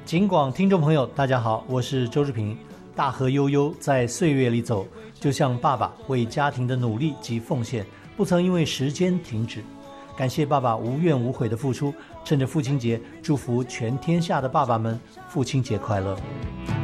警广听众朋友大家好，我是周志平。大河悠悠，在岁月里走，就像爸爸为家庭的努力及奉献不曾因为时间停止。感谢爸爸无怨无悔的付出，趁着父亲节祝福全天下的爸爸们父亲节快乐。